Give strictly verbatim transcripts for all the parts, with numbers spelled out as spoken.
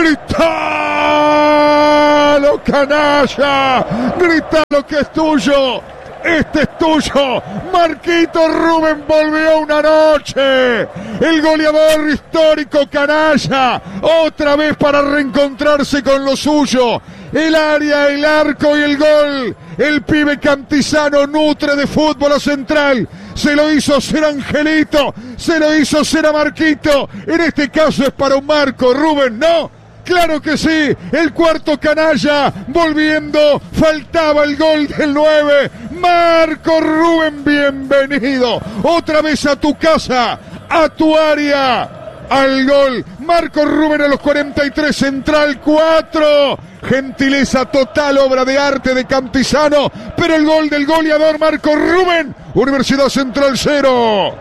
¡Gritalo, canalla! ¡Gritalo que es tuyo! ¡Este es tuyo! Marquito Rubén volvió una noche. El goleador histórico canalla. Otra vez para reencontrarse con lo suyo. El área, el arco y el gol. El pibe Cantizano nutre de fútbol a Central. Se lo hizo ser Angelito. Se lo hizo ser a Marquito. En este caso es para un Marco Rubén, ¿no? Claro que sí, el cuarto canalla, volviendo, faltaba el gol del nueve, Marco Rubén, bienvenido, otra vez a tu casa, a tu área, al gol, Marco Rubén a los cuarenta y tres, Central cuatro, gentileza total, obra de arte de Cantizano, pero el gol del goleador Marco Rubén, Universidad Central cero.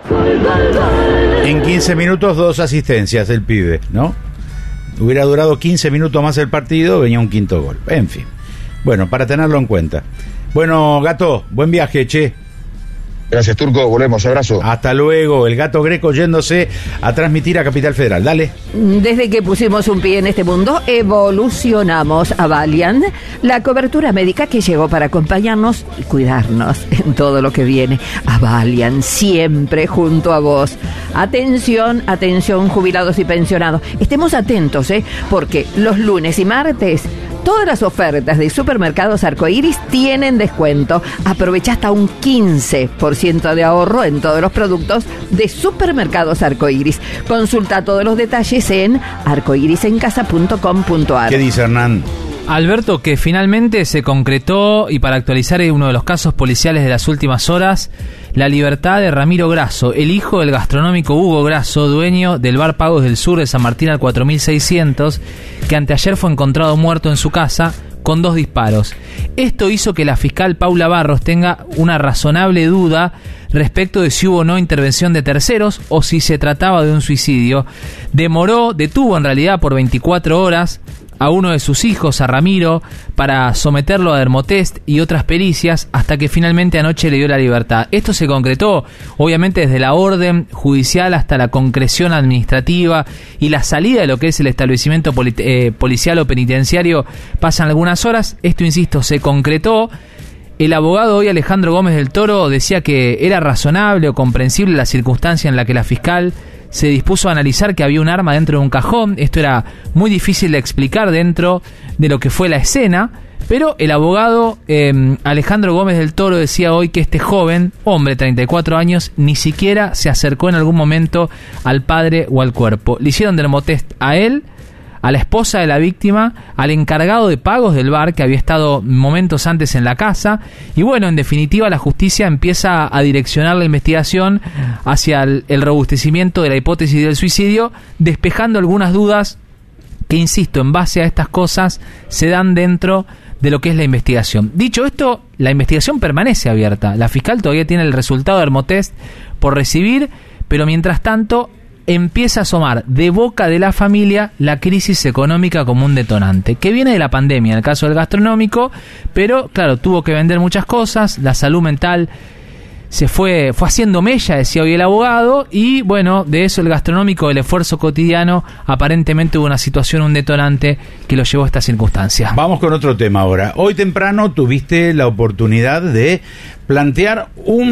En quince minutos dos asistencias del pibe, ¿no? Hubiera durado quince minutos más el partido, venía un quinto gol. En fin. Bueno, para tenerlo en cuenta. Bueno, Gato, buen viaje, che. Gracias, Turco. Volvemos. Abrazo. Hasta luego. El Gato Greco yéndose a transmitir a Capital Federal. Dale. Desde que pusimos un pie en este mundo, evolucionamos a Valiant, la cobertura médica que llegó para acompañarnos y cuidarnos en todo lo que viene. A Valiant, siempre junto a vos. Atención, atención, jubilados y pensionados. Estemos atentos, ¿eh? Porque los lunes y martes todas las ofertas de Supermercados Arcoiris tienen descuento. Aprovecha hasta un quince por ciento de ahorro en todos los productos de Supermercados Arcoiris. Consulta todos los detalles en arcoiris en casa punto com punto a r. ¿Qué dice Hernán? Alberto, que finalmente se concretó, y para actualizar uno de los casos policiales de las últimas horas, la libertad de Ramiro Grasso, el hijo del gastronómico Hugo Grasso, dueño del bar Pagos del Sur de San Martín al cuatro mil seiscientos, que anteayer fue encontrado muerto en su casa con dos disparos. Esto hizo que la fiscal Paula Barros tenga una razonable duda respecto de si hubo o no intervención de terceros o si se trataba de un suicidio. Demoró, detuvo en realidad por veinticuatro horas a uno de sus hijos, a Ramiro, para someterlo a dermotest y otras pericias, hasta que finalmente anoche le dio la libertad. Esto se concretó, obviamente, desde la orden judicial hasta la concreción administrativa y la salida de lo que es el establecimiento poli- eh, policial o penitenciario. Pasan algunas horas. Esto, insisto, se concretó. El abogado hoy, Alejandro Gómez del Toro, decía que era razonable o comprensible la circunstancia en la que la fiscal se dispuso a analizar que había un arma dentro de un cajón. Esto era muy difícil de explicar dentro de lo que fue la escena, pero el abogado eh, Alejandro Gómez del Toro decía hoy que este joven, hombre de treinta y cuatro años, ni siquiera se acercó en algún momento al padre o al cuerpo. Le hicieron dermotest a él, a la esposa de la víctima, al encargado de pagos del bar que había estado momentos antes en la casa, y bueno, en definitiva la justicia empieza a direccionar la investigación hacia el, el robustecimiento de la hipótesis del suicidio, despejando algunas dudas que, insisto, en base a estas cosas se dan dentro de lo que es la investigación. Dicho esto, la investigación permanece abierta. La fiscal todavía tiene el resultado del dermotest por recibir, pero mientras tanto empieza a asomar de boca de la familia la crisis económica como un detonante, que viene de la pandemia, en el caso del gastronómico, pero claro, tuvo que vender muchas cosas, la salud mental se fue, fue haciendo mella, decía hoy el abogado, y bueno, de eso el gastronómico, el esfuerzo cotidiano, aparentemente hubo una situación, un detonante que lo llevó a esta circunstancia. Vamos con otro tema ahora. Hoy temprano tuviste la oportunidad de plantear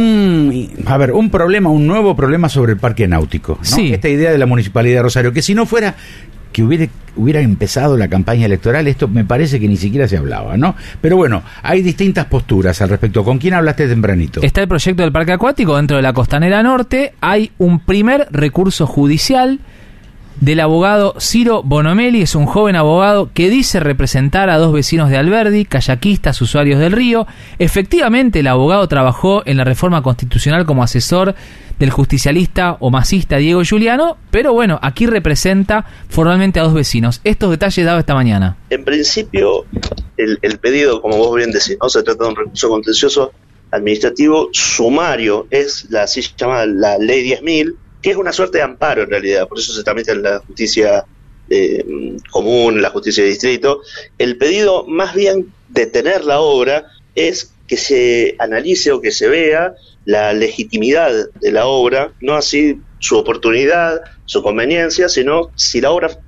un, a ver, un problema, un nuevo problema sobre el parque náutico, ¿no? Sí. Esta idea de la Municipalidad de Rosario, que si no fuera que hubiera, hubiera empezado la campaña electoral, esto me parece que ni siquiera se hablaba, ¿no? Pero bueno, hay distintas posturas al respecto. ¿Con quién hablaste tempranito? Está el proyecto del parque acuático dentro de la Costanera Norte. Hay un primer recurso judicial del abogado Ciro Bonomelli. Es un joven abogado que dice representar a dos vecinos de Alberdi, kayakistas, usuarios del río. Efectivamente, el abogado trabajó en la reforma constitucional como asesor del justicialista o masista Diego Giuliano, pero bueno, aquí representa formalmente a dos vecinos. Estos detalles dados esta mañana. En principio, el, el pedido, como vos bien decís, ¿no? Se trata de un recurso contencioso administrativo sumario, es la así llamada la ley diez mil, que es una suerte de amparo en realidad, por eso se tramita en la justicia eh, común, en la justicia de distrito. El pedido, más bien de tener la obra, es que se analice o que se vea la legitimidad de la obra, no así su oportunidad, su conveniencia, sino si la obra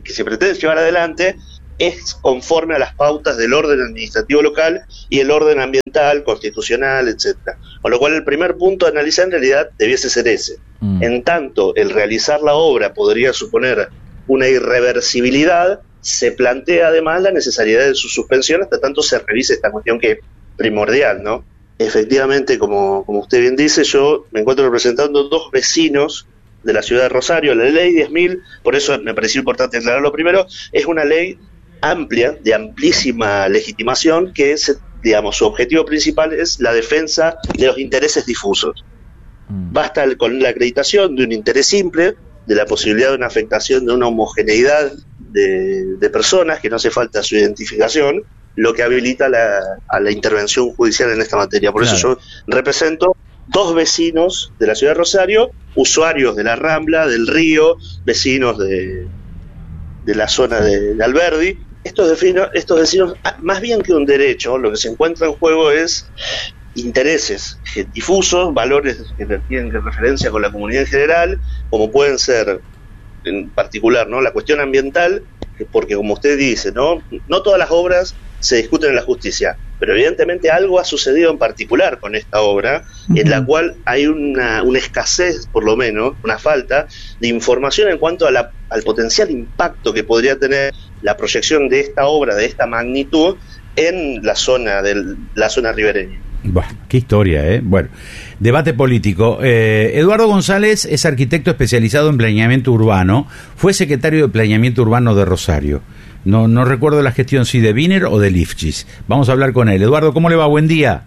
que se pretende llevar adelante es conforme a las pautas del orden administrativo local y el orden ambiental, constitucional, etcétera. Con lo cual el primer punto a analizar en realidad debiese ser ese. Mm. En tanto, el realizar la obra podría suponer una irreversibilidad, se plantea además la necesidad de su suspensión hasta tanto se revise esta cuestión que es primordial, ¿no? Efectivamente, como, como usted bien dice, yo me encuentro representando dos vecinos de la ciudad de Rosario. La ley diez mil, por eso me pareció importante aclararlo primero, es una ley amplia, de amplísima legitimación, que es, digamos, su objetivo principal es la defensa de los intereses difusos. Mm. Basta el, con la acreditación de un interés simple, de la posibilidad de una afectación de una homogeneidad de, de personas, que no hace falta su identificación, lo que habilita la, a la intervención judicial en esta materia. Por claro. eso yo represento dos vecinos de la ciudad de Rosario, usuarios de la Rambla, del río, vecinos de, de la zona de, de Alberdi. Estos vecinos, estos vecinos, más bien que un derecho, lo que se encuentra en juego es intereses difusos, valores que tienen referencia con la comunidad en general, como pueden ser, en particular, ¿no?, la cuestión ambiental, porque como usted dice, no, no todas las obras se discuten en la justicia, pero evidentemente algo ha sucedido en particular con esta obra, uh-huh. en la cual hay una, una escasez, por lo menos, una falta de información en cuanto a la, al potencial impacto que podría tener la proyección de esta obra de esta magnitud en la zona del, la zona ribereña. Bueno, qué historia, ¿eh? Bueno, debate político. Eh, Eduardo González es arquitecto especializado en planeamiento urbano, fue secretario de Planeamiento Urbano de Rosario. No, no recuerdo la gestión, si de Wiener o de Lifchis. Vamos a hablar con él. Eduardo, ¿cómo le va? Buen día.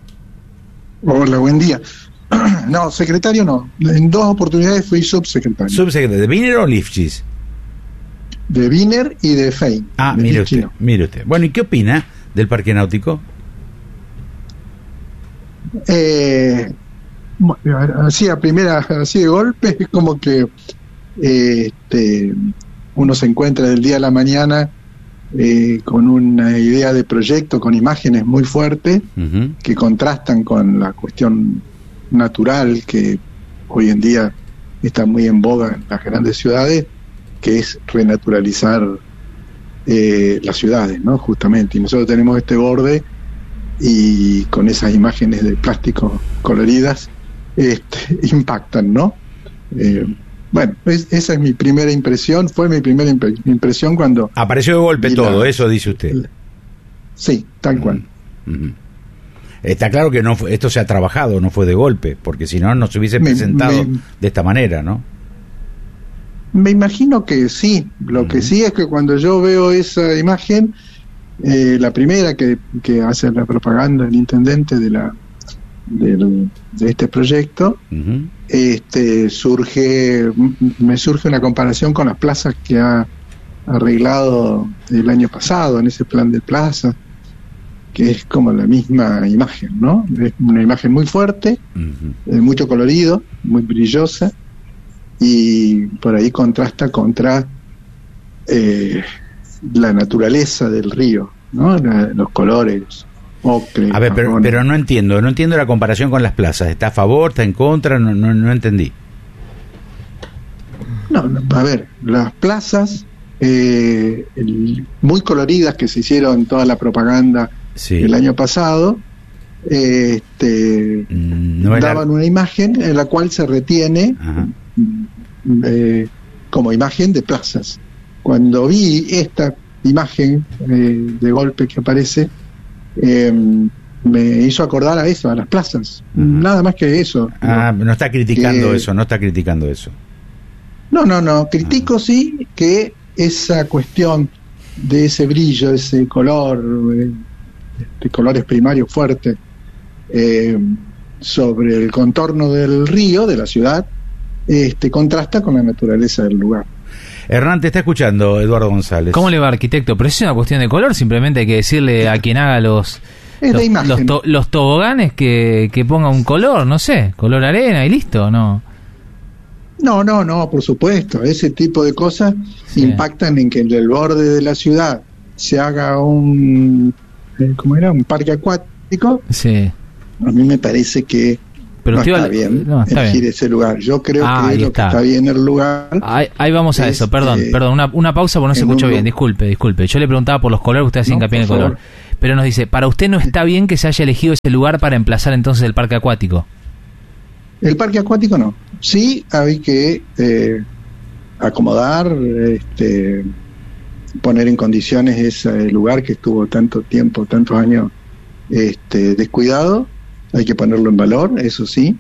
Hola, buen día. No, secretario no. En dos oportunidades fui subsecretario. ¿Subsecretario? ¿De Wiener o Lifchis? De Wiener y de Fein. Ah, de mire Lifchis, usted, no. mire usted. Bueno, ¿y qué opina del parque náutico? Eh, así a primera, así de golpe, es como que eh, este, uno se encuentra del día a la mañana eh, con una idea de proyecto, con imágenes muy fuertes, uh-huh. que contrastan con la cuestión natural que hoy en día está muy en boga en las grandes ciudades, que es renaturalizar eh, las ciudades, ¿no? Justamente, y nosotros tenemos este borde y con esas imágenes de plástico coloridas este, impactan, ¿no? Eh, bueno, es, esa es mi primera impresión, fue mi primera impre- impresión cuando... Apareció de golpe todo, la, eso dice usted. La, sí, tal cual. Uh-huh. Uh-huh. Está claro que no fue, esto se ha trabajado, no fue de golpe, porque si no, no se hubiese me, presentado me, de esta manera, ¿no? Me imagino que sí, lo uh-huh. que sí es que cuando yo veo esa imagen... Eh, la primera que, que hace la propaganda el intendente de la del, de este proyecto, uh-huh. este surge me surge una comparación con las plazas que ha arreglado el año pasado en ese plan de plaza, que es como la misma imagen, ¿no? Es una imagen muy fuerte, uh-huh. eh, mucho colorido, muy brillosa, y por ahí contrasta contra eh, la naturaleza del río, ¿no? La, los colores, ocre. A ver, pero, pero no entiendo, no entiendo la comparación con las plazas. ¿Está a favor, está en contra? No, no, no entendí. No, no, a ver, las plazas eh, el, muy coloridas que se hicieron toda la propaganda sí. el año pasado, eh, este, no daban la... una imagen en la cual se retiene eh, como imagen de plazas. Cuando vi esta imagen eh, de golpe que aparece, eh, me hizo acordar a eso, a las plazas. Uh-huh. Nada más que eso. Ah, no, no está criticando que, eso, no está criticando eso. No, no, no. Critico uh-huh. sí que esa cuestión de ese brillo, ese color, eh, de colores primarios fuertes, eh, sobre el contorno del río, de la ciudad, este contrasta con la naturaleza del lugar. Hernán, te está escuchando Eduardo González. ¿Cómo le va, arquitecto? Pero es una cuestión de color, simplemente hay que decirle a quien haga los los, los, to, los toboganes que, que ponga un color, no sé, color arena y listo, ¿no? No, no, no, por supuesto, ese tipo de cosas sí. impactan en que en el borde de la ciudad se haga un, ¿cómo era? Un parque acuático. Sí. A mí me parece que Pero no usted está va- bien no, está elegir bien. ese lugar. Yo creo Ah, ahí que lo está. que está bien el lugar. Ahí, ahí vamos a Es, eso, perdón, eh, perdón, una, una pausa porque no se en escuchó un bien, lu- disculpe, disculpe. Yo le preguntaba por los colores, usted hacía No, hincapié en el por color. favor. Pero nos dice, para usted no está bien que se haya elegido ese lugar para emplazar entonces el parque acuático. El parque acuático no. Sí hay que eh, acomodar, este, poner en condiciones ese lugar que estuvo tanto tiempo, tantos años este, descuidado. Hay que ponerlo en valor, eso sí.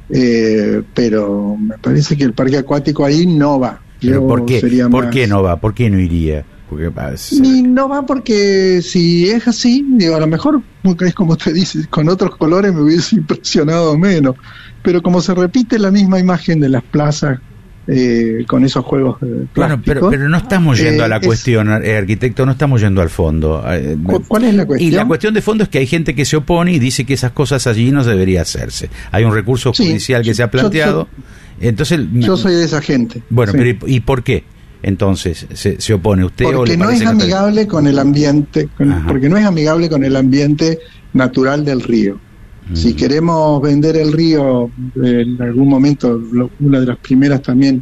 Eh, pero me parece que el parque acuático ahí no va. ¿Pero Yo por qué? sería ¿Por más- qué no va? ¿Por qué no iría? Porque va, se- Ni no va porque si es así, digo, a lo mejor, es como usted dice, con otros colores me hubiese impresionado menos, pero como se repite la misma imagen de las plazas eh, con esos juegos eh, Bueno, plásticos. pero, pero no estamos yendo eh, a la es- cuestión, eh, arquitecto, no estamos yendo al fondo. Eh, ¿Cu- ¿Cuál es la cuestión? Y la cuestión de fondo es que hay gente que se opone y dice que esas cosas allí no deberían hacerse. Hay un recurso Sí, judicial que se ha yo- planteado. Entonces, Yo soy de esa gente. bueno, sí. pero ¿y, y por qué? Entonces, ¿se, se opone usted o Porque le no es parece que está- amigable con el ambiente, con- Ajá. porque no es amigable con el ambiente natural del río. Si Mm. queremos vender el río, eh, en algún momento, lo- una de las primeras también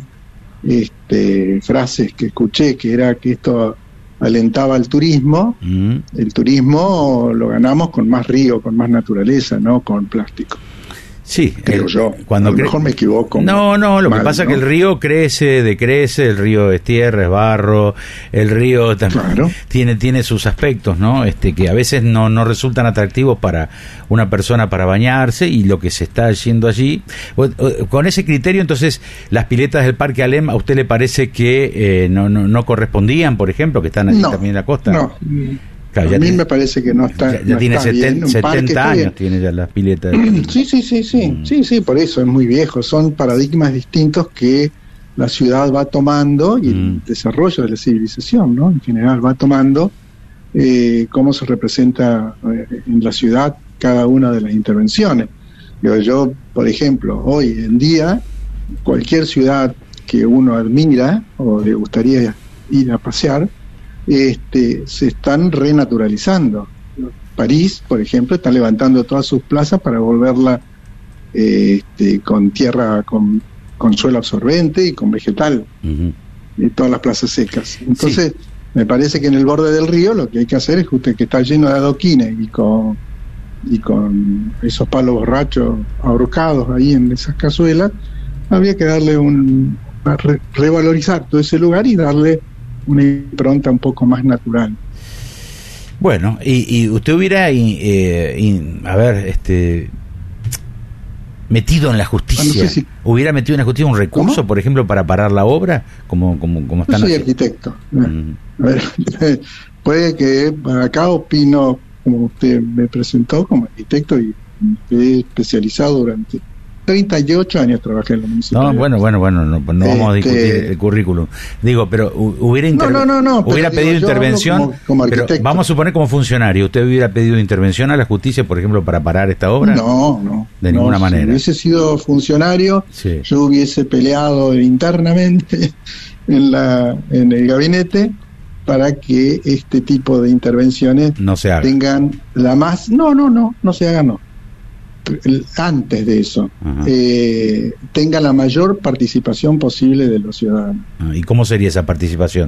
este, frases que escuché, que era que esto alentaba al turismo, Mm. el turismo lo ganamos con más río, con más naturaleza, no con plástico. Sí, Creo el- yo. Cuando a lo cre- mejor me equivoco. No, no, lo mal, que pasa es ¿no? que el río crece, decrece, el río es tierra, es barro, el río también Claro. tiene tiene sus aspectos, ¿no? Este que a veces no no resultan atractivos para una persona para bañarse y lo que se está haciendo allí o- o- con ese criterio, entonces las piletas del Parque Alem, ¿a usted le parece que eh, no, no no correspondían, por ejemplo, que están allí No, también en la costa? No, Claro, a ya mí tiene- me parece que no está. ya, ya no tiene está bien. setenta, Un parque setenta está años bien. tiene ya las piletas. Sí, sí, sí, sí, Mm. sí, sí, por eso es muy viejo. Son paradigmas distintos que la ciudad va tomando y Mm. el desarrollo de la civilización, ¿no? En general va tomando eh, cómo se representa eh, en la ciudad cada una de las intervenciones. Yo, yo, por ejemplo, hoy en día, cualquier ciudad que uno admira o le gustaría ir a pasear, este, se están renaturalizando. París, por ejemplo, está levantando todas sus plazas para volverla eh, este, con tierra, con, con suelo absorbente y con vegetal, Ujú. y todas las plazas secas. Entonces, me parece que en el borde del río lo que hay que hacer es justo que está lleno de adoquines y con, y con esos palos borrachos ahorcados ahí en esas cazuelas, habría que darle un... re- revalorizar todo ese lugar y darle una impronta un poco más natural. Bueno, y, y usted hubiera, y, eh, y, a ver, este, metido en la justicia, Ah, no sé si- hubiera metido en la justicia un recurso, ¿Cómo? por ejemplo, para parar la obra, como como como Yo están soy haciendo? arquitecto. Mm. A ver, puede que acá opino, como usted me presentó, como arquitecto y he especializado durante treinta y ocho años trabajé en la municipalidad. No, bueno, bueno, bueno, no, no vamos a Este- discutir el currículum. Digo, pero hu- hubiera inter- No, no, no, no, pero hubiera digo, pedido yo hablo intervención, como- como pero arquitecto. vamos a suponer como funcionario, ¿usted hubiera pedido intervención a la justicia, por ejemplo, para parar esta obra? No, no. De ninguna no, manera. Si hubiese sido funcionario, Sí. yo hubiese peleado internamente en, la, en el gabinete para que este tipo de intervenciones No se haga. tengan la más... No, no, no, no se haga, no. El- Antes de eso, Ajá. eh, tenga la mayor participación posible de los ciudadanos. Ah, ¿y cómo sería esa participación?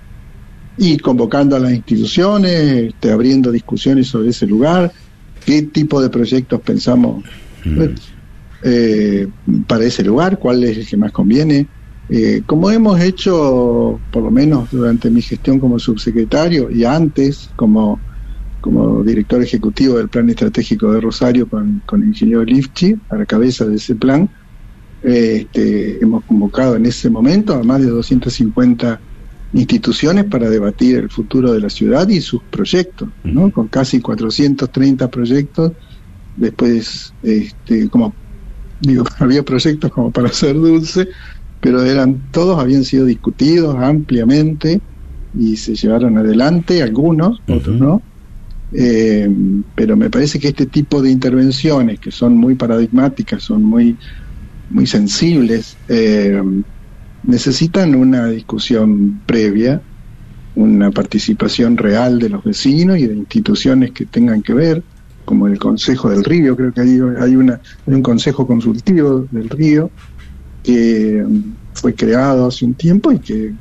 Y convocando a las instituciones, este, abriendo discusiones sobre ese lugar, qué tipo de proyectos pensamos Mm. eh, para ese lugar, cuál es el que más conviene. Eh, como hemos hecho, por lo menos durante mi gestión como subsecretario y antes como, como director ejecutivo del Plan Estratégico de Rosario con, con el ingeniero Lifchi a la cabeza de ese plan, eh, este, hemos convocado en ese momento a más de doscientas cincuenta instituciones para debatir el futuro de la ciudad y sus proyectos, ¿no? Con casi cuatrocientos treinta proyectos. Después, este, como digo, había proyectos como para hacer dulce, pero eran todos habían sido discutidos ampliamente y se llevaron adelante, algunos, otros Ujú. no. Eh, pero me parece que este tipo de intervenciones, que son muy paradigmáticas, son muy, muy sensibles, eh, necesitan una discusión previa, una participación real de los vecinos y de instituciones que tengan que ver como el Consejo del Río, creo que hay, hay, una, hay un Consejo Consultivo del Río que fue creado hace un tiempo y que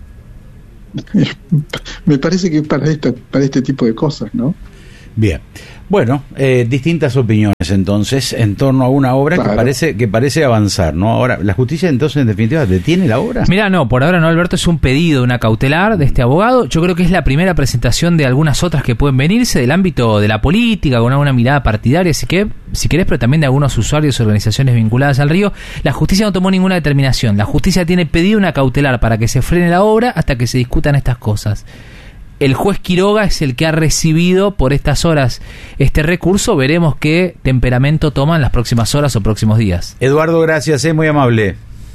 me parece que es para, esta, para este tipo de cosas, ¿no? Bien. Bueno, eh, distintas opiniones entonces en torno a una obra claro. que parece que parece avanzar, ¿no? Ahora, ¿la justicia entonces en definitiva detiene la obra? Mira, no, por ahora no, Alberto, es un pedido, una cautelar de este abogado. Yo creo que es la primera presentación de algunas otras que pueden venirse del ámbito de la política, con alguna mirada partidaria, así que, si querés, pero también de algunos usuarios y organizaciones vinculadas al río. La justicia no tomó ninguna determinación. La justicia tiene pedido una cautelar para que se frene la obra hasta que se discutan estas cosas. El juez Quiroga es el que ha recibido por estas horas este recurso. Veremos qué temperamento toma en las próximas horas o próximos días. Eduardo, gracias, es muy amable.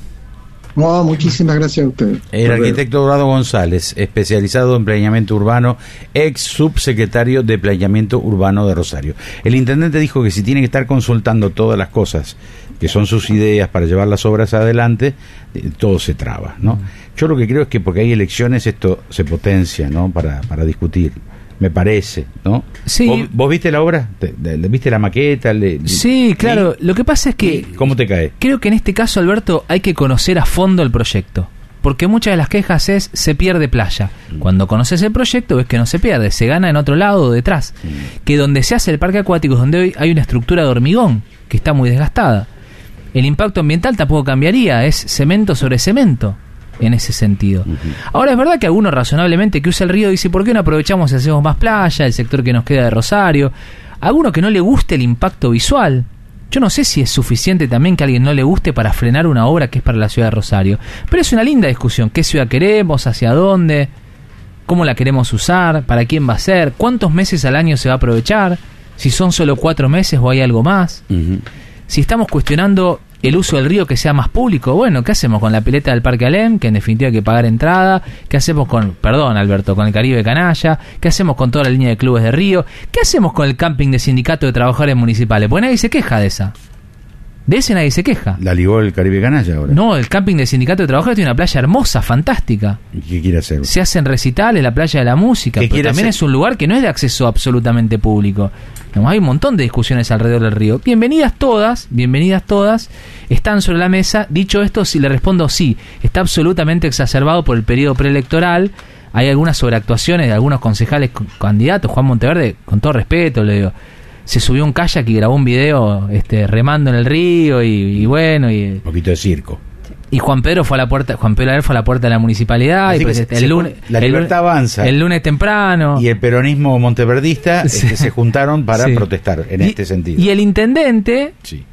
No, muchísimas gracias a usted. El arquitecto Eduardo González, especializado en planeamiento urbano, ex subsecretario de Planeamiento Urbano de Rosario. El intendente dijo que si tiene que estar consultando todas las cosas que son sus ideas para llevar las obras adelante, eh, todo se traba, ¿no? Yo lo que creo es que porque hay elecciones esto se potencia, ¿no? Para, para discutir, me parece, ¿no? Sí. ¿Vos, vos viste la obra? ¿Te, de, de, ¿Viste la maqueta? Le, sí, claro. ¿sí? Lo que pasa es que... ¿Cómo te cae? Creo que en este caso, Alberto, hay que conocer a fondo el proyecto. Porque muchas de las quejas es, se pierde playa. Cuando conoces el proyecto ves que no se pierde, se gana en otro lado o detrás. Que donde se hace el parque acuático es donde hoy hay una estructura de hormigón que está muy desgastada. El impacto ambiental tampoco cambiaría, es cemento sobre cemento en ese sentido. Uh-huh. Ahora es verdad que alguno razonablemente que usa el río dice, ¿por qué no aprovechamos y hacemos más playa, el sector que nos queda de Rosario? Alguno que no le guste el impacto visual. Yo no sé si es suficiente también que a alguien no le guste para frenar una obra que es para la ciudad de Rosario. Pero es una linda discusión. ¿Qué ciudad queremos? ¿Hacia dónde? ¿Cómo la queremos usar? ¿Para quién va a ser? ¿Cuántos meses al año se va a aprovechar? ¿Si son solo cuatro meses o hay algo más? Uh-huh. Si estamos cuestionando el uso del río que sea más público, bueno, ¿qué hacemos con la pileta del Parque Alem? Que en definitiva hay que pagar entrada. ¿Qué hacemos con, perdón Alberto, con el Caribe Canalla? ¿Qué hacemos con toda la línea de clubes de río? ¿Qué hacemos con el camping de sindicato de trabajadores municipales? Pues nadie se queja de esa. De ese nadie se queja. ¿La ligó el Caribe Canalla ahora? No, el camping de sindicato de trabajadores tiene una playa hermosa, fantástica. ¿Y qué quiere hacer? Se hacen recitales, la playa de la música, pero también hacer? Es un lugar que no es de acceso absolutamente público. Hay un montón de discusiones alrededor del río. Bienvenidas todas, bienvenidas todas, están sobre la mesa. Dicho esto, si le respondo sí, está absolutamente exacerbado por el periodo preelectoral. Hay algunas sobreactuaciones de algunos concejales candidatos. Juan Monteverde, con todo respeto, le digo, se subió un kayak y grabó un video este, remando en el río y, y bueno. Y, un poquito de circo. Y Juan Pedro fue a la puerta, Juan Pedro fue a la puerta de la municipalidad. Y pues, se, el lunes, la libertad el, avanza. El lunes temprano. Y el peronismo monteverdista sí. este, se juntaron para sí. protestar en y, este sentido. Y el intendente, sí.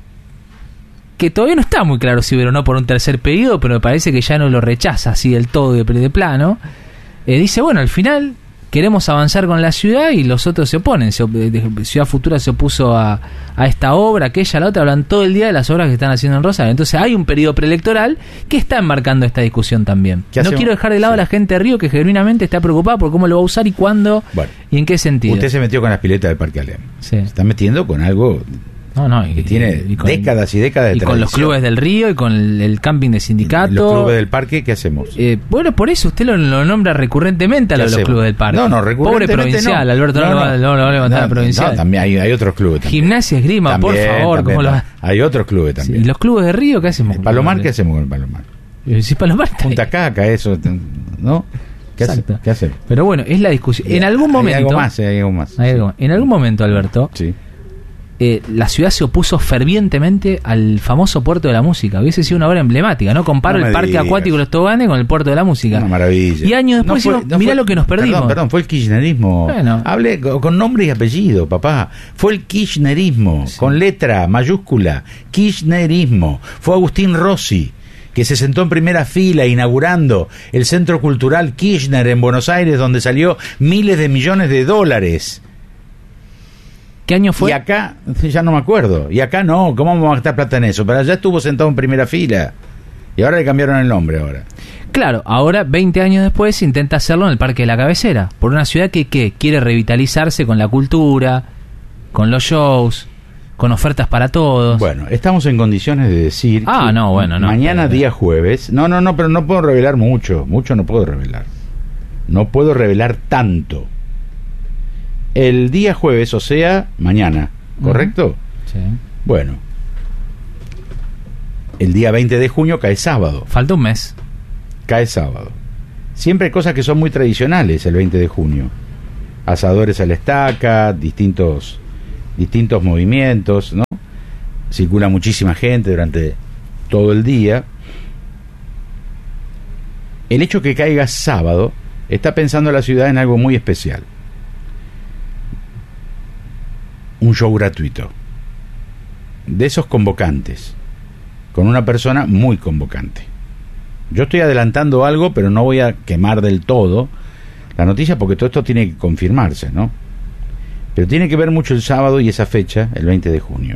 que todavía no está muy claro si hubiera o no por un tercer pedido, pero me parece que ya no lo rechaza así del todo de, de plano, eh, dice, bueno, al final queremos avanzar con la ciudad y los otros se oponen. Se, Ciudad Futura se opuso a, a esta obra, aquella, la otra, hablan todo el día de las obras que están haciendo en Rosario. Entonces hay un periodo preelectoral que está enmarcando esta discusión también. No quiero dejar de lado sí. a la gente de Río que genuinamente está preocupada por cómo lo va a usar y cuándo bueno, y en qué sentido. Usted se metió con las piletas del Parque Alem. Sí. Se está metiendo con algo... No, no, y, que tiene y con, décadas y décadas de y tradición. Con los clubes del río y con el, el camping de sindicato. ¿Y los clubes del parque qué hacemos? Eh, bueno, por eso usted lo, lo nombra recurrentemente a lo de los clubes del parque. No, no, recurrentemente Pobre provincial, no. Alberto, no, no, no, no, no, no va a levantar no, la provincial. No, también hay, hay otros clubes. También. Gimnasia Esgrima, también, por favor. También, ¿cómo lo... Hay otros clubes también. Sí, ¿y los clubes de río qué hacemos? ¿El Palomar qué hacemos con el Palomar? Sí, Palomar está Punta Caca, eso, ¿no? ¿Qué, hace, ¿Qué hacemos? Pero bueno, es la discusión. En algún momento... Hay algo más, hay algo más. Hay algo, en algún momento, Alberto... Sí. Eh, la ciudad se opuso fervientemente al famoso Puerto de la Música. Hubiese sido una obra emblemática, ¿no? Comparo no el parque digas. acuático de los toboganes con el Puerto de la Música. Una maravilla. Y años después, no fue, no mirá fue, lo que nos perdimos. Perdón, perdón, fue el kirchnerismo. Bueno. Hable con nombre y apellido, papá. Fue el kirchnerismo, sí. con letra mayúscula. Kirchnerismo. Fue Agustín Rossi, que se sentó en primera fila inaugurando el Centro Cultural Kirchner en Buenos Aires, donde salió miles de millones de dólares. ¿Qué año fue? Y acá, ya no me acuerdo. Y acá no, ¿cómo vamos a gastar plata en eso? Pero allá estuvo sentado en primera fila. Y ahora le cambiaron el nombre ahora. Claro, ahora, veinte años después, intenta hacerlo en el Parque de la Cabecera. Por una ciudad que, que quiere revitalizarse con la cultura, con los shows, con ofertas para todos. Bueno, estamos en condiciones de decir ah, que no, bueno, no, mañana pero, día jueves... No, no, no, pero no puedo revelar mucho. Mucho no puedo revelar. No puedo revelar tanto. El día jueves, o sea, mañana, ¿correcto? Uh-huh. Sí. Bueno, el día veinte de junio cae sábado. Falta un mes. Cae sábado. Siempre hay cosas que son muy tradicionales el veinte de junio. Asadores a la estaca, distintos, distintos movimientos, ¿no? Circula muchísima gente durante todo el día. El hecho que caiga sábado está pensando la ciudad en algo muy especial. Un show gratuito. De esos convocantes. Con una persona muy convocante. Yo estoy adelantando algo, pero no voy a quemar del todo la noticia porque todo esto tiene que confirmarse, ¿no? Pero tiene que ver mucho el sábado y esa fecha, el veinte de junio.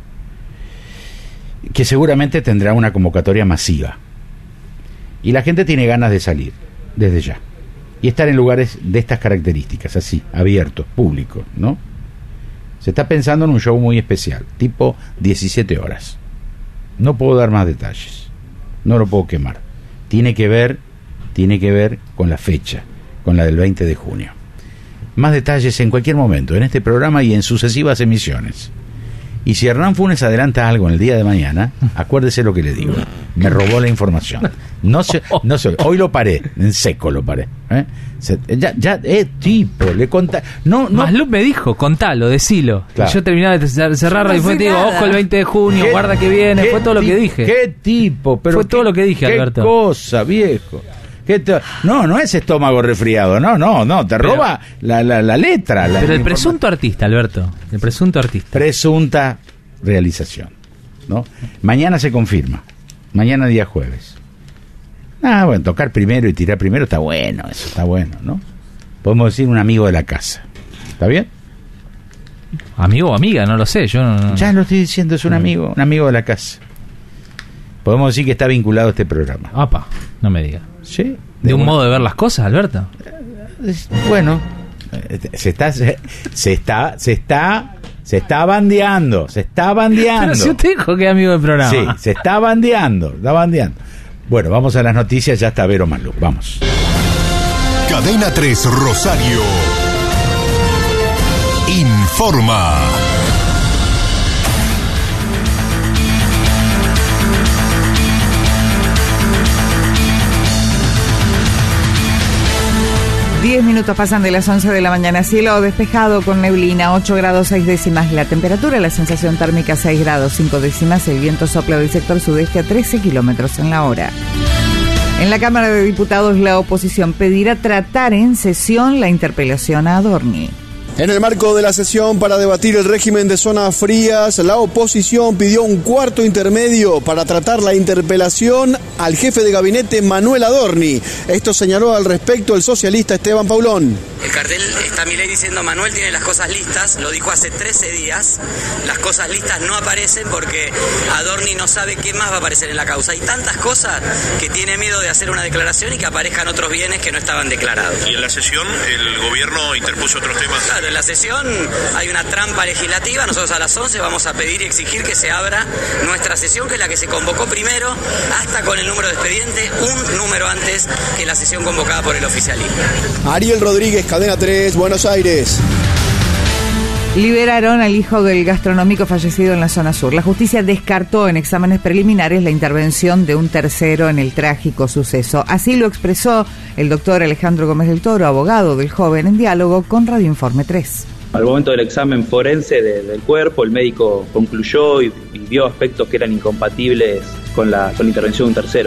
Que seguramente tendrá una convocatoria masiva. Y la gente tiene ganas de salir, desde ya. Y estar en lugares de estas características, así, abiertos, públicos, ¿no? Se está pensando en un show muy especial, tipo diecisiete horas. No puedo dar más detalles. No lo puedo quemar. Tiene que ver, tiene que ver con la fecha, con la del veinte de junio. Más detalles en cualquier momento, en este programa y en sucesivas emisiones. Y si Hernán Funes adelanta algo en el día de mañana, acuérdese lo que le digo. Me robó la información. No se, no se, hoy lo paré, en seco lo paré. ¿eh? Se, ya, ya, eh, tipo, le conta. No, no. Maslup me dijo, contalo, decilo. Claro. Y yo terminaba de cerrar no y fue, sé te digo, nada. ojo el veinte de junio, ¿Qué- guarda que viene. Fue todo lo que ti- dije. ¿Qué tipo? Pero Fue qué- todo lo que dije, qué Alberto. cosa, viejo. ¿Qué te- no, no es estómago resfriado, no, no, no, te Pero- roba la, la, la letra. La, Pero el la presunto artista, Alberto. El presunto artista. presunta realización, ¿no? Mañana se confirma, mañana día jueves. Ah, bueno, tocar primero y tirar primero está bueno, eso está bueno, ¿no? Podemos decir un amigo de la casa, ¿está bien? Amigo o amiga, no lo sé. Yo no, no- Ya lo estoy diciendo, es un amigo, un amigo de la casa. Podemos decir que está vinculado a este programa. Apa, no me diga. Sí. De un una- modo de ver las cosas, Alberto. Es- Bueno, eh, se está, se, se está, se está, se está bandeando, se está bandeando. Pero si usted dijo que es amigo del programa. Sí, se está bandeando, está bandeando. Bueno, vamos a las noticias, ya está Vero Malú, vamos. Cadena tres Rosario informa. Diez minutos pasan de las once de la mañana. Cielo despejado con neblina, ocho grados seis décimas la temperatura, la sensación térmica seis grados cinco décimas, el viento sopla del sector sudeste a trece kilómetros en la hora. En la Cámara de Diputados, la oposición pedirá tratar en sesión la interpelación a Adorni. En el marco de la sesión para debatir el régimen de zonas frías, la oposición pidió un cuarto intermedio para tratar la interpelación al jefe de gabinete Manuel Adorni. Esto señaló al respecto el socialista Esteban Paulón. El cartel está Milei diciendo Manuel tiene las cosas listas, lo dijo hace trece días, las cosas listas no aparecen porque Adorni no sabe qué más va a aparecer en la causa. Hay tantas cosas que tiene miedo de hacer una declaración y que aparezcan otros bienes que no estaban declarados. Y en la sesión el gobierno interpuso otros temas. Claro, en la sesión hay una trampa legislativa, nosotros a las once vamos a pedir y exigir que se abra nuestra sesión, que es la que se convocó primero, hasta con el número de expediente, un número antes que la sesión convocada por el oficialismo. Ariel Rodríguez, Cadena tres, Buenos Aires. Liberaron al hijo del gastronómico fallecido en la zona sur. La justicia descartó en exámenes preliminares la intervención de un tercero en el trágico suceso. Así lo expresó el doctor Alejandro Gómez del Toro, abogado del joven, en diálogo con Radio Informe tres. Al momento del examen forense de, del cuerpo, el médico concluyó y, y vio aspectos que eran incompatibles con la, con la intervención de un tercero.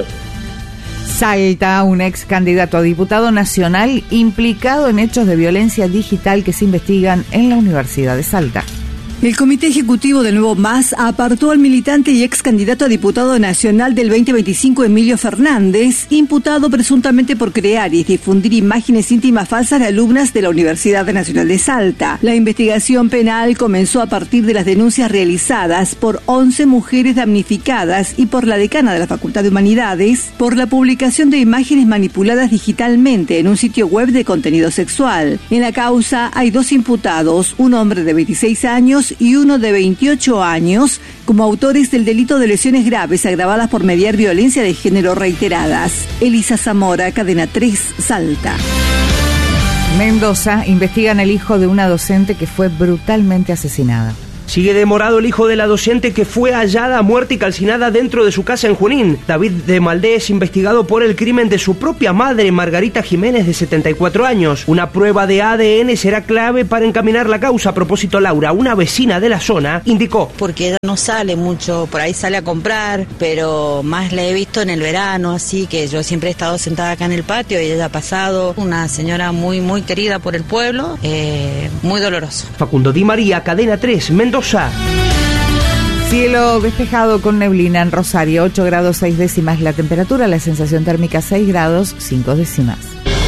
Salta, un ex candidato a diputado nacional implicado en hechos de violencia digital que se investigan en la Universidad de Salta. El Comité Ejecutivo del Nuevo M A S apartó al militante y ex candidato a diputado nacional del veinte veinticinco Emilio Fernández, imputado presuntamente por crear y difundir imágenes íntimas falsas de alumnas de la Universidad Nacional de Salta. La investigación penal comenzó a partir de las denuncias realizadas por once mujeres damnificadas y por la decana de la Facultad de Humanidades por la publicación de imágenes manipuladas digitalmente en un sitio web de contenido sexual. En la causa hay dos imputados, un hombre de veintiséis años y uno de veintiocho años, como autores del delito de lesiones graves agravadas por mediar violencia de género reiteradas. Elisa Zamora, Cadena tres, Salta. Mendoza, investigan al hijo de una docente que fue brutalmente asesinada. Sigue demorado el hijo de la docente que fue hallada muerta y calcinada dentro de su casa en Junín. David de Maldé es investigado por el crimen de su propia madre, Margarita Jiménez, de setenta y cuatro años. Una prueba de A D N será clave para encaminar la causa. A propósito, Laura, una vecina de la zona, indicó: porque ella no sale mucho, por ahí sale a comprar, pero más la he visto en el verano, así que yo siempre he estado sentada acá en el patio y ella ha pasado. Una señora muy, muy querida por el pueblo, eh, muy doloroso. Facundo Di María, Cadena tres, Mendoza. Cielo despejado con neblina en Rosario, ocho grados seis décimas la temperatura, la sensación térmica seis grados cinco décimas.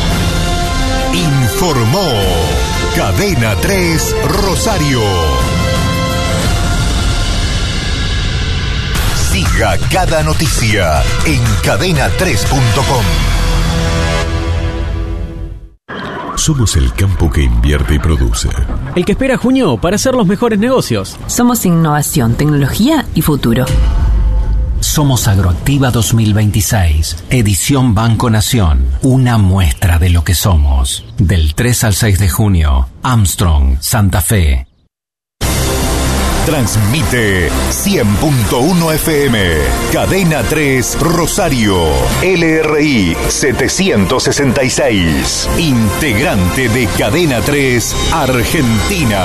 Informó Cadena tres Rosario. Siga cada noticia en cadena tres punto com. Somos el campo que invierte y produce. El que espera junio para hacer los mejores negocios. Somos innovación, tecnología y futuro. Somos Agroactiva dos mil veintiséis, edición Banco Nación, una muestra de lo que somos. Del tres al seis de junio, Armstrong, Santa Fe. Transmite cien punto uno F M, Cadena tres Rosario, L R I setecientos sesenta y seis, integrante de Cadena tres Argentina.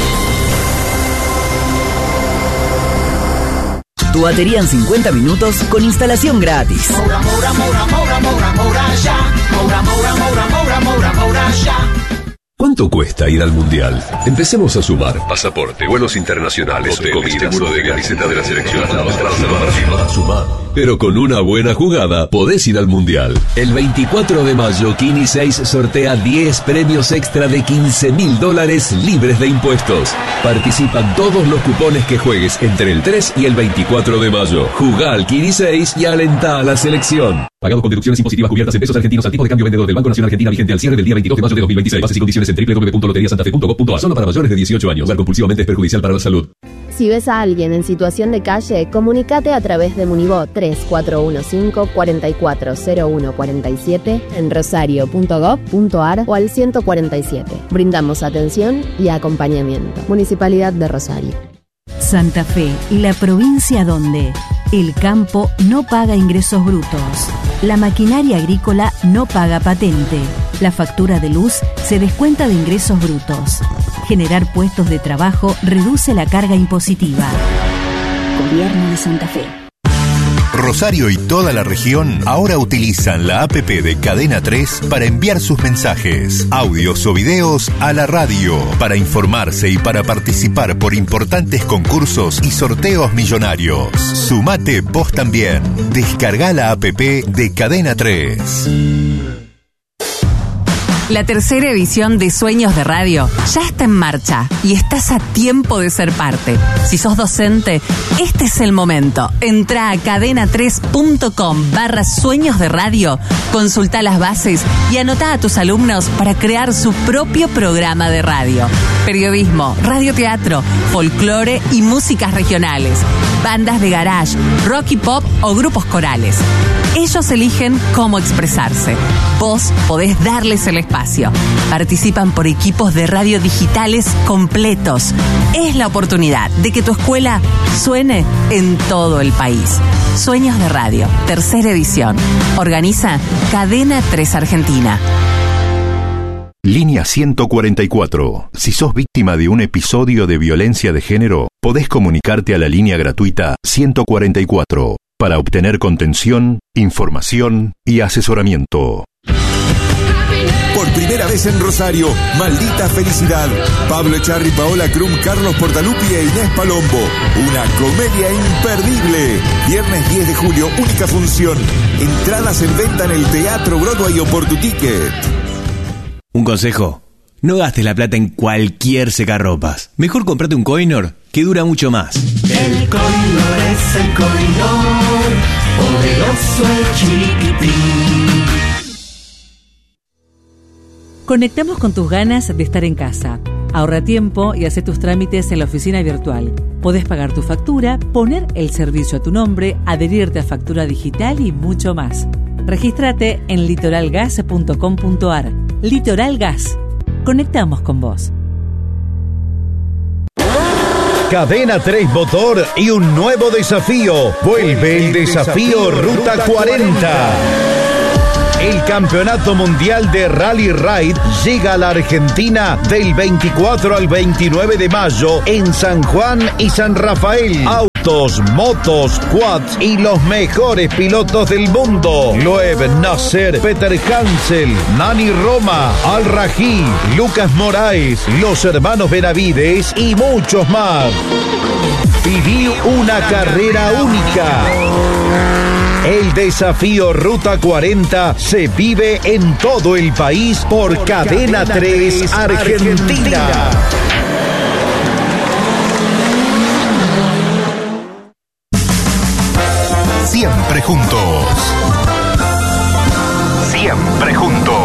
Tu batería en cincuenta minutos con instalación gratis. Moura, Moura, Moura, Moura, Moura, Moura, ya. Moura, Moura, Moura, Moura, Moura, Moura, ya. ¿Cuánto cuesta ir al Mundial? Empecemos a sumar. Pasaporte, vuelos internacionales, hotel, comida, seguro de camiseta de la selección. Sumar, sumar. Pero con una buena jugada podés ir al Mundial. El veinticuatro de mayo, Kini seis sortea diez premios extra de quince mil dólares libres de impuestos. Participan todos los cupones que juegues entre el tres y el veinticuatro de mayo. Jugá al Kini seis y alentá a la selección. Pagado con deducciones impositivas cubiertas en pesos argentinos al tipo de cambio vendedor del Banco Nacional Argentina vigente al cierre del día veintidós de mayo de dos mil veintiséis. Bases y condiciones en doble u doble u doble u punto lotería santa fe punto com punto a. Solo para mayores de dieciocho años. Jugar compulsivamente es perjudicial para la salud. Si ves a alguien en situación de calle, comunícate a través de Munibot tres cuatro uno cinco, cuatro cuatro cero uno cuatro siete en rosario punto gov punto ar o al ciento cuarenta y siete. Brindamos atención y acompañamiento. Municipalidad de Rosario. Santa Fe, la provincia donde el campo no paga ingresos brutos, la maquinaria agrícola no paga patente, la factura de luz se descuenta de ingresos brutos. Generar puestos de trabajo reduce la carga impositiva. Gobierno de Santa Fe. Rosario y toda la región ahora utilizan la app de Cadena tres para enviar sus mensajes, audios o videos a la radio, para informarse y para participar por importantes concursos y sorteos millonarios. Sumate vos también. Descarga la app de Cadena tres. La tercera edición de Sueños de Radio ya está en marcha y estás a tiempo de ser parte. Si sos docente, este es el momento. Entrá a cadena tres punto com barra Sueños de Radio, consultá las bases y anotá a tus alumnos para crear su propio programa de radio. Periodismo, radioteatro, folclore y músicas regionales, bandas de garage, rock y pop o grupos corales. Ellos eligen cómo expresarse. Vos podés darles el espacio. Participan por equipos de radio digitales completos. Es la oportunidad de que tu escuela suene en todo el país. Sueños de Radio, tercera edición. Organiza Cadena tres Argentina. Línea ciento cuarenta y cuatro. Si sos víctima de un episodio de violencia de género, podés comunicarte a la línea gratuita ciento cuarenta y cuatro para obtener contención, información y asesoramiento. Por primera vez en Rosario, Maldita Felicidad. Pablo Echarri, Paola Krum, Carlos Portalupi e Inés Palombo. Una comedia imperdible. Viernes diez de julio, única función. Entradas en venta en el Teatro Broadway o por tu ticket. Un consejo: no gastes la plata en cualquier secarropas. Mejor comprate un Coinor que dura mucho más. El Coinor es el Coinor, poderoso y chiquitín. Conectamos con tus ganas de estar en casa. Ahorra tiempo y hace tus trámites en la oficina virtual. Podés pagar tu factura, poner el servicio a tu nombre, adherirte a factura digital y mucho más. Regístrate en litoral gas punto com punto ar. Litoral Gas. Conectamos con vos. Cadena tres Motor y un nuevo desafío. Vuelve el desafío Ruta cuarenta. El Campeonato Mundial de Rally Ride llega a la Argentina del veinticuatro al veintinueve de mayo en San Juan y San Rafael. Autos, motos, quads y los mejores pilotos del mundo. Loeb Nasser, Peter Hansel, Nani Roma, Al Rají, Lucas Moraes, los hermanos Benavides y muchos más. Viví una carrera única. El desafío Ruta cuarenta se vive en todo el país por Cadena tres Argentina. Siempre juntos. Siempre juntos.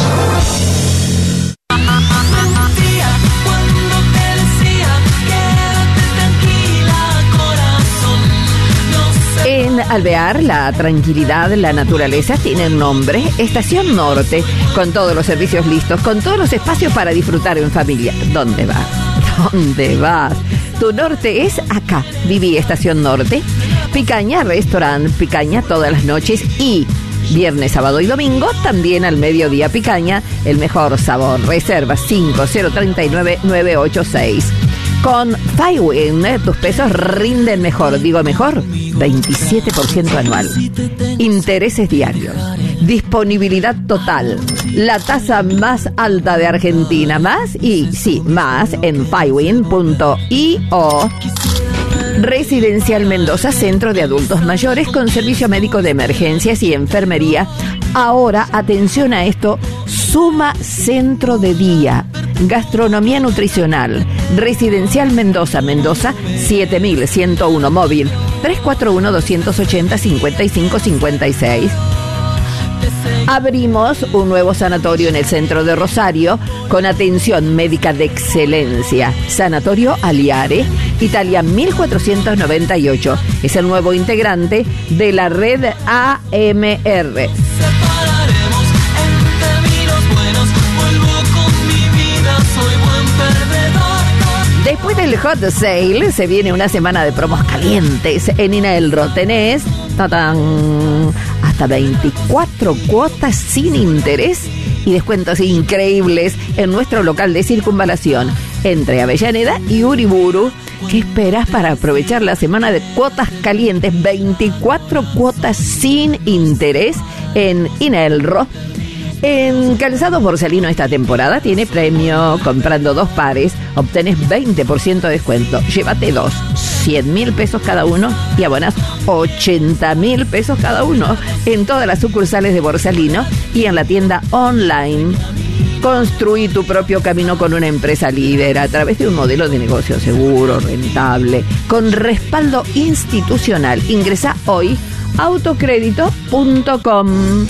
En Alvear, la tranquilidad, la naturaleza tienen nombre. Estación Norte, con todos los servicios listos, con todos los espacios para disfrutar en familia. ¿Dónde vas? ¿Dónde vas? Tu norte es acá. Viví Estación Norte. Picaña, restaurante Picaña todas las noches y viernes, sábado y domingo, también al mediodía Picaña, el mejor sabor. Reserva cinco cero tres nueve nueve ocho seis. Con Fywin, tus pesos rinden mejor. Digo mejor, veintisiete por ciento anual. Intereses diarios. Disponibilidad total. La tasa más alta de Argentina. Más y, sí, más en fywin punto io. Residencial Mendoza, centro de adultos mayores con servicio médico de emergencias y enfermería. Ahora, atención a esto, suma centro de día. Gastronomía nutricional. Residencial Mendoza, Mendoza siete mil ciento uno, móvil tres cuatro uno, dos ocho cero, cinco cinco cinco seis. Abrimos un nuevo sanatorio en el centro de Rosario con atención médica de excelencia. Sanatorio Aliare, Italia mil cuatrocientos noventa y ocho. Es el nuevo integrante de la red A M R. Después del Hot Sale se viene una semana de promos calientes en Inelro. Tenés ¡tatán! Hasta veinticuatro cuotas sin interés y descuentos increíbles en nuestro local de circunvalación entre Avellaneda y Uriburu. ¿Qué esperas para aprovechar la semana de cuotas calientes? veinticuatro cuotas sin interés en Inelro. En Calzados Borsalino esta temporada tiene premio. Comprando dos pares obtenés veinte por ciento de descuento. Llévate dos, cien mil pesos cada uno y abonás ochenta mil pesos cada uno en todas las sucursales de Borsalino y en la tienda online. Construí tu propio camino con una empresa líder a través de un modelo de negocio seguro, rentable, con respaldo institucional. Ingresa hoy a autocrédito punto com.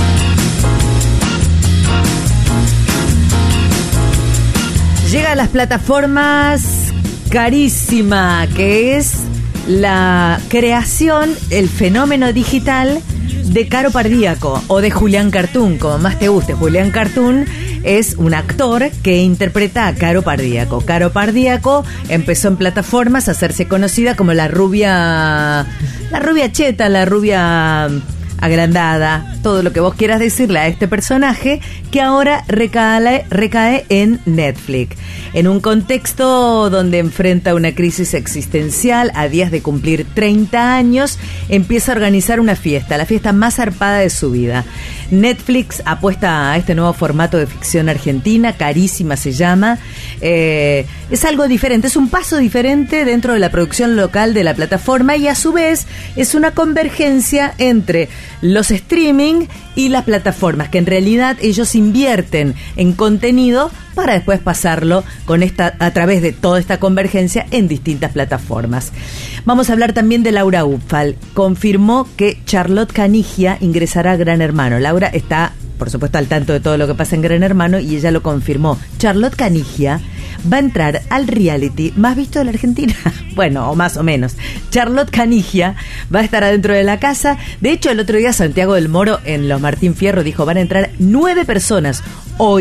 Llega a las plataformas Carísima, que es la creación, el fenómeno digital de Caro Pardíaco o de Julián Cartoon, como más te guste. Julián Cartoon es un actor que interpreta a Caro Pardíaco. Caro Pardíaco empezó en plataformas a hacerse conocida como la rubia, la rubia cheta, la rubia agrandada, todo lo que vos quieras decirle a este personaje, que ahora recae, recae en Netflix. En un contexto donde enfrenta una crisis existencial, a días de cumplir treinta años, empieza a organizar una fiesta, la fiesta más zarpada de su vida. Netflix apuesta a este nuevo formato de ficción argentina, Carísima se llama. Eh, es algo diferente, es un paso diferente dentro de la producción local de la plataforma y a su vez es una convergencia entre los streaming y las plataformas, que en realidad ellos invierten en contenido para después pasarlo con esta, a través de toda esta convergencia en distintas plataformas. Vamos a hablar también de Laura Ufal. Confirmó que Charlotte Canigia ingresará a Gran Hermano. Laura está, por supuesto, al tanto de todo lo que pasa en Gran Hermano y ella lo confirmó. Charlotte Canigia va a entrar al reality más visto de la Argentina. Bueno, o más o menos. Charlotte Canigia va a estar adentro de la casa. De hecho, el otro día Santiago del Moro en Los Martín Fierro dijo, van a entrar nueve personas hoy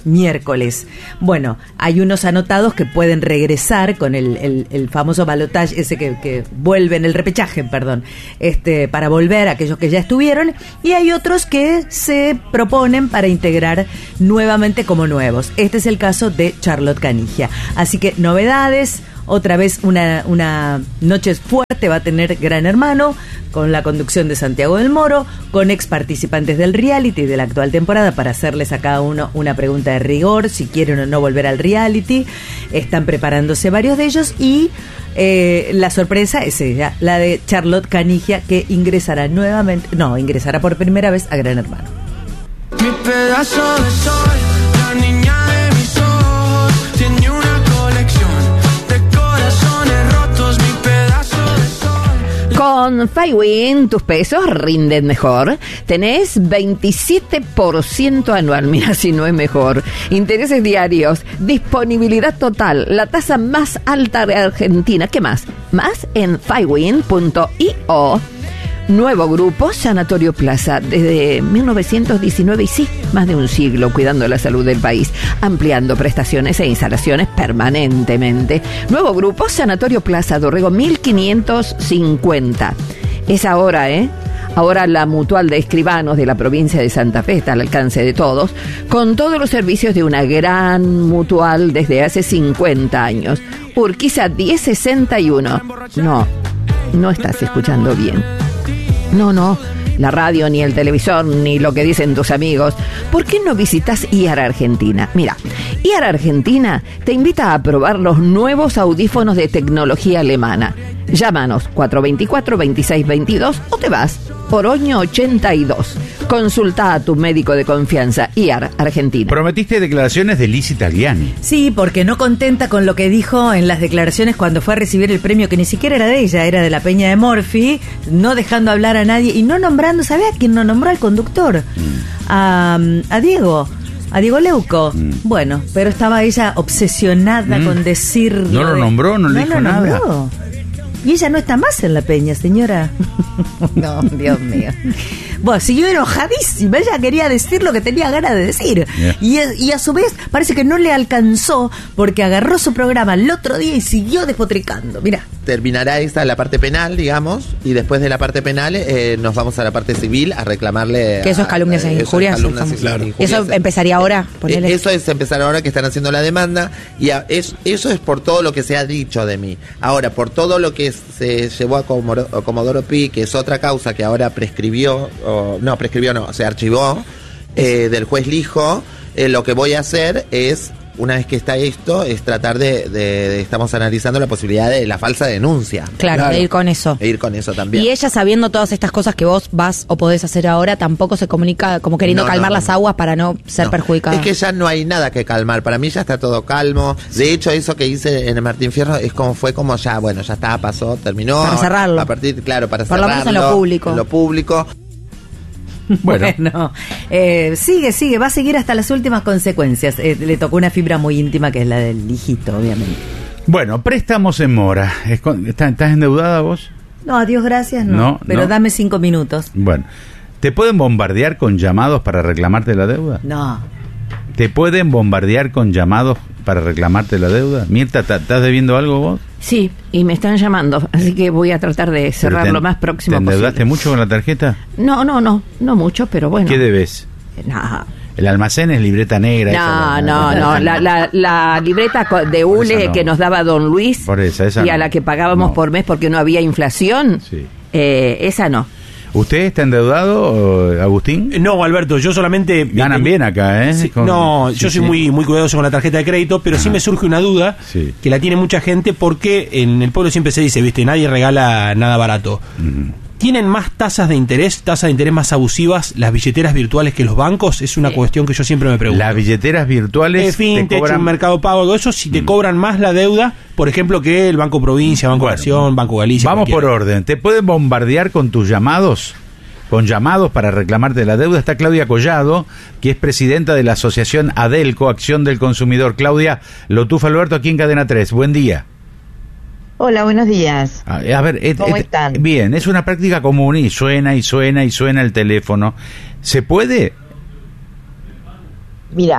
miércoles. Bueno, hay unos anotados que pueden regresar con el, el, el famoso balotaje, ese que, que vuelven, el repechaje, perdón, este, para volver a aquellos que ya estuvieron, y hay otros que se proponen para integrar nuevamente como nuevos. Este es el caso de Charlotte Canigia. Así que novedades. Otra vez una, una noche fuerte va a tener Gran Hermano, con la conducción de Santiago del Moro, con ex participantes del reality de la actual temporada para hacerles a cada uno una pregunta de rigor, si quieren o no volver al reality. Están preparándose varios de ellos y eh, la sorpresa es ella, la de Charlotte Canigia, que ingresará nuevamente, no, ingresará por primera vez a Gran Hermano. Mi pedazo de sol, la niña de mis ojos, tiene una colección. Con Fywin tus pesos rinden mejor. Tenés veintisiete por ciento anual, mira si no es mejor. Intereses diarios, disponibilidad total, la tasa más alta de Argentina. ¿Qué más? Más en fywin punto io. Nuevo grupo, Sanatorio Plaza, desde mil novecientos diecinueve y sí, más de un siglo cuidando la salud del país, ampliando prestaciones e instalaciones permanentemente. Nuevo grupo, Sanatorio Plaza, Dorrego mil quinientos cincuenta. Es ahora, ¿eh? Ahora la Mutual de Escribanos de la provincia de Santa Fe está al alcance de todos, con todos los servicios de una gran mutual desde hace cincuenta años. Urquiza diez sesenta y uno. No, no estás escuchando bien. No, no, la radio, ni el televisor, ni lo que dicen tus amigos. ¿Por qué no visitas I A R Argentina? Mira, I A R Argentina te invita a probar los nuevos audífonos de tecnología alemana. Llámanos cuatro dos cuatro, veintiséis veintidós o te vas por Oño ochenta y dos. Consulta a tu médico de confianza, I A R Argentina. Prometiste declaraciones de Liz Italiani. Sí, porque no contenta con lo que dijo en las declaraciones cuando fue a recibir el premio, que ni siquiera era de ella, era de la Peña de Morphy, no dejando hablar a nadie y no nombrando, ¿sabés a quién no nombró? Al conductor, mm. a, a Diego. A Diego Leuco. Mm. Bueno, pero estaba ella obsesionada mm. con decir... ¿No lo nombró? ¿No, no le dijo lo nada? Nombró. Y ella no está más en la Peña, señora. No, Dios mío. Bueno, siguió enojadísima. Ella quería decir lo que tenía ganas de decir. Yeah. Y, y a su vez parece que no le alcanzó porque agarró su programa el otro día y siguió despotricando. Mirá. Terminará esta la parte penal, digamos, y después de la parte penal eh, nos vamos a la parte civil a reclamarle... Que eso es calumnias e injurias. Eso, es calumnias y claro. Eso empezaría ahora. Eh, eso es empezar ahora que están haciendo la demanda y a, es, eso es por todo lo que se ha dicho de mí. Ahora, por todo lo que se llevó a Comodoro, a Comodoro Pi, que es otra causa que ahora prescribió, o, no, prescribió no, se archivó, eh, del juez Lijo, eh, lo que voy a hacer es... Una vez que está esto, es tratar de, de, de... Estamos analizando la posibilidad de la falsa denuncia. Claro, claro, de ir con eso. De ir con eso también. Y ella, sabiendo todas estas cosas que vos vas o podés hacer ahora, tampoco se comunica como queriendo no, calmar no, las no. aguas para no ser no. perjudicada. Es que ya no hay nada que calmar. Para mí ya está todo calmo. De hecho, eso que hice en el Martín Fierro es como fue como ya, bueno, ya está, pasó, terminó. Para cerrarlo. A partir, claro, para Por cerrarlo. Por lo menos en lo público. En lo público. Bueno, bueno eh, sigue, sigue, va a seguir hasta las últimas consecuencias. Eh, le tocó una fibra muy íntima que es la del hijito, obviamente. Bueno, préstamos en mora. ¿Estás endeudada vos? No, a Dios gracias, no. no pero no. Dame cinco minutos. Bueno, ¿te pueden bombardear con llamados para reclamarte la deuda? No. ¿Te pueden bombardear con llamados para reclamarte la deuda? Mirta, ¿estás debiendo algo vos? Sí, y me están llamando, así que voy a tratar de cerrar te, lo más próximo posible. ¿Te endeudaste mucho con la tarjeta? No, no, no, no mucho, pero bueno. ¿Qué debes? Nada. El almacén es libreta negra. No, esa, no, no, no. La, la, la libreta de U L E no. que nos daba don Luis por esa, esa y a no. la que pagábamos no. por mes porque no había inflación, sí. eh, esa no. ¿Usted está endeudado, Agustín? No, Alberto, yo solamente... Ganan bien acá, ¿eh? Sí, Con... No, sí, yo soy sí. muy muy cuidadoso con la tarjeta de crédito, pero Ajá. sí me surge una duda sí. que la tiene mucha gente porque en el pueblo siempre se dice, viste, nadie regala nada barato. Uh-huh. ¿Tienen más tasas de interés, tasas de interés más abusivas las billeteras virtuales que los bancos? Es una sí. cuestión que yo siempre me pregunto. Las billeteras virtuales... En fin, te cobran... un Mercado Pago, todo eso, si te mm. cobran más la deuda, por ejemplo, que el Banco Provincia, Banco bueno, Nación, Banco Galicia... Vamos cualquiera. por orden. ¿Te pueden bombardear con tus llamados? Con llamados para reclamarte la deuda. Está Claudia Collado, que es presidenta de la asociación ADELCO, Acción del Consumidor. Claudia, Lotufa Alberto, aquí en Cadena tres. Buen día. Hola, buenos días. A, a ver, et, ¿Cómo et, están? Bien, es una práctica común y suena y suena y suena el teléfono. ¿Se puede? Mira,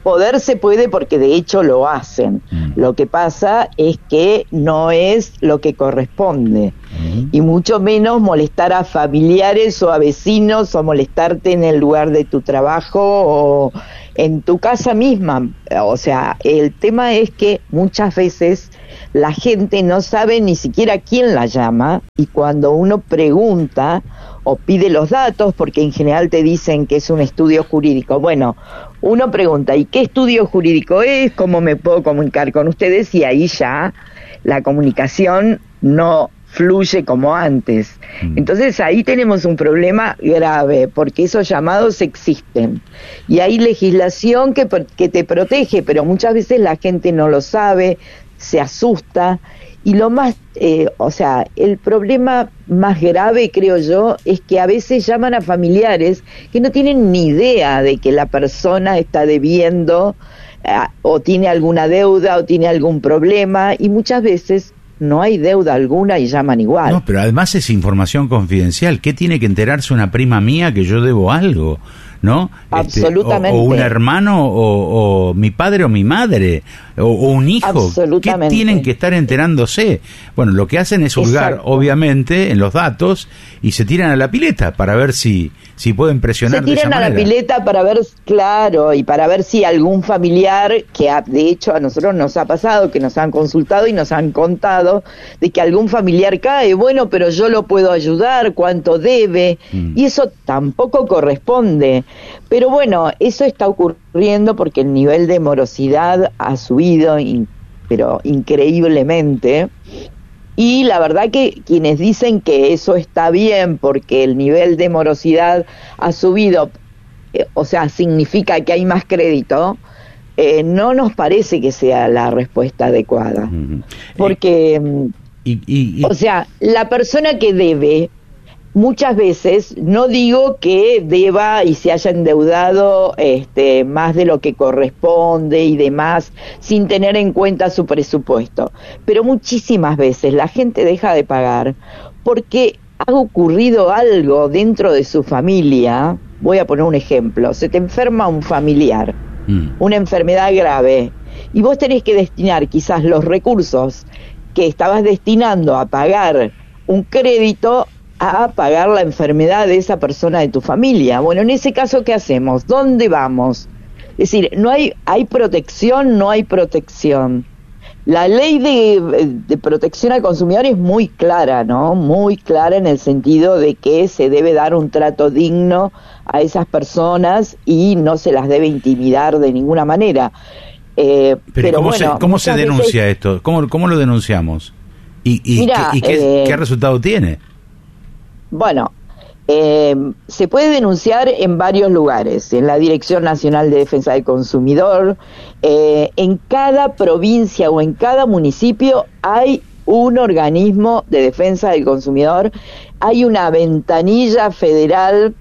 poder se puede porque de hecho lo hacen. Mm. Lo que pasa es que no es lo que corresponde. Mm. Y mucho menos molestar a familiares o a vecinos o molestarte en el lugar de tu trabajo o en tu casa misma. O sea, el tema es que muchas veces la gente no sabe ni siquiera quién la llama, y cuando uno pregunta o pide los datos, porque en general te dicen que es un estudio jurídico, bueno, uno pregunta, ¿y qué estudio jurídico es? ¿Cómo me puedo comunicar con ustedes? Y ahí ya la comunicación no fluye como antes. Mm. Entonces ahí tenemos un problema grave, porque esos llamados existen y hay legislación que, que te protege, pero muchas veces la gente no lo sabe, se asusta. Y lo más, eh, o sea, el problema más grave, creo yo, es que a veces llaman a familiares que no tienen ni idea de que la persona está debiendo eh, o tiene alguna deuda o tiene algún problema, y muchas veces no hay deuda alguna y llaman igual. No, pero además es información confidencial. ¿Qué tiene que enterarse una prima mía que yo debo algo? ¿No? Absolutamente. Este, o, o un hermano, o, o mi padre o mi madre, o, o un hijo. ¿Qué tienen que estar enterándose? Bueno, lo que hacen es hurgar, Exacto. obviamente, en los datos, y se tiran a la pileta para ver si, si pueden presionar de esa manera. Se tiran a la pileta para ver, claro, y para ver si algún familiar, que ha, de hecho a nosotros nos ha pasado, que nos han consultado y nos han contado, de que algún familiar cae, bueno, pero yo lo puedo ayudar, cuánto debe, mm. y eso tampoco corresponde. Pero bueno, eso está ocurriendo porque el nivel de morosidad ha subido, in, pero increíblemente, y la verdad que quienes dicen que eso está bien porque el nivel de morosidad ha subido, eh, o sea, significa que hay más crédito, eh, no nos parece que sea la respuesta adecuada. Uh-huh. Porque, y, y, y... o sea, la persona que debe, muchas veces, no digo que deba y se haya endeudado este, más de lo que corresponde y demás, sin tener en cuenta su presupuesto, pero muchísimas veces la gente deja de pagar porque ha ocurrido algo dentro de su familia. Voy a poner un ejemplo: se te enferma un familiar, mm. una enfermedad grave, y vos tenés que destinar quizás los recursos que estabas destinando a pagar un crédito a pagar la enfermedad de esa persona de tu familia. Bueno, en ese caso, ¿qué hacemos? ¿Dónde vamos? Es decir, no hay, hay protección, no hay protección. La ley de, de protección al consumidor es muy clara, ¿no? Muy clara en el sentido de que se debe dar un trato digno a esas personas y no se las debe intimidar de ninguna manera. Eh, pero, pero ¿cómo, bueno, se, ¿cómo se denuncia veces, esto? ¿Cómo, ¿Cómo lo denunciamos? ¿Y, y, Mira, ¿qué, y qué, eh, qué resultado tiene? Bueno, eh, se puede denunciar en varios lugares: en la Dirección Nacional de Defensa del Consumidor, eh, en cada provincia o en cada municipio hay un organismo de defensa del consumidor, hay una ventanilla federal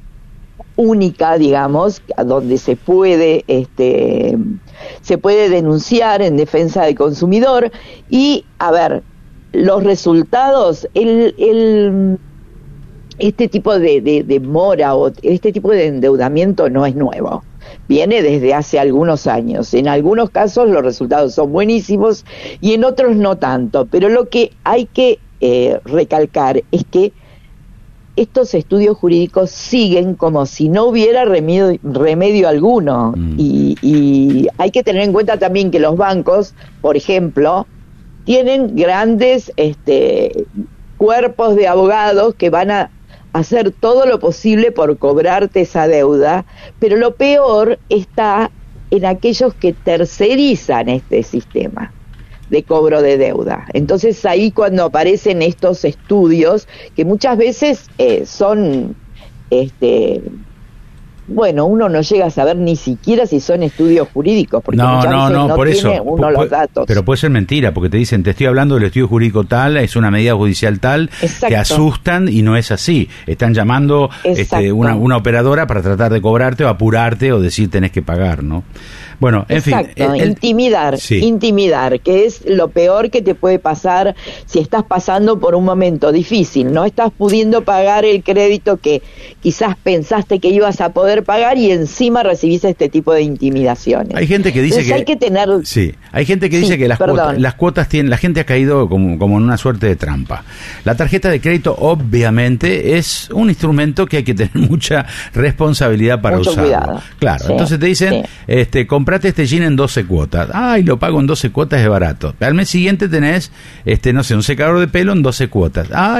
única, digamos, donde se puede, este, se puede denunciar en defensa del consumidor. Y, a ver, los resultados, el... el este tipo de, de, de mora o este tipo de endeudamiento no es nuevo, viene desde hace algunos años. En algunos casos los resultados son buenísimos y en otros no tanto, pero lo que hay que eh, recalcar es que estos estudios jurídicos siguen como si no hubiera remedio, remedio alguno. mm. y, y hay que tener en cuenta también que los bancos, por ejemplo, tienen grandes este, cuerpos de abogados que van a hacer todo lo posible por cobrarte esa deuda, pero lo peor está en aquellos que tercerizan este sistema de cobro de deuda. Entonces ahí cuando aparecen estos estudios que muchas veces eh, son este bueno, uno no llega a saber ni siquiera si son estudios jurídicos, porque no, muchas no, veces no, no por tiene eso, uno pu- los datos. Pero puede ser mentira, porque te dicen, te estoy hablando del estudio jurídico tal, es una medida judicial tal, Exacto. te asustan y no es así. Están llamando este, una, una operadora para tratar de cobrarte o apurarte o decir tenés que pagar, ¿no? Bueno, en Exacto, fin. El, el, intimidar, sí. intimidar, que es lo peor que te puede pasar si estás pasando por un momento difícil, no estás pudiendo pagar el crédito que quizás pensaste que ibas a poder poder pagar y encima recibís este tipo de intimidaciones. Hay gente que dice Entonces que hay que tener... Sí, hay gente que dice Sí, que las perdón. cuotas, las cuotas tienen, la gente ha caído como, como en una suerte de trampa. La tarjeta de crédito obviamente es un instrumento que hay que tener mucha responsabilidad para Mucho usarlo. cuidado. Claro, Sí, entonces te dicen, sí. este, comprate este jean en doce cuotas. Ay, lo pago en doce cuotas, es barato. Al mes siguiente tenés, este, no sé, un secador de pelo en doce cuotas. Ay,